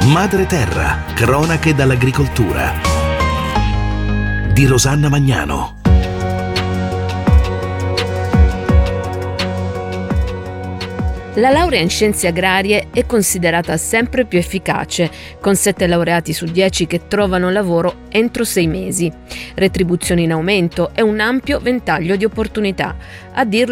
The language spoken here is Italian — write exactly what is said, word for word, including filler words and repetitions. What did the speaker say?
Madre Terra, cronache dall'agricoltura di Rosanna Magnano. La laurea in scienze agrarie è considerata sempre più efficace, con sette laureati su dieci che trovano lavoro entro sei mesi. Retribuzioni in aumento e un ampio ventaglio di opportunità. A dirlo